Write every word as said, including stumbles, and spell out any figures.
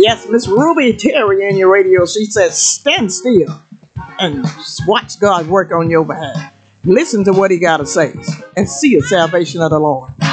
Yes, Miss Ruby Terry in your radio. She says, stand still and watch God work on your behalf. Listen to what he got to say and see the salvation of the Lord.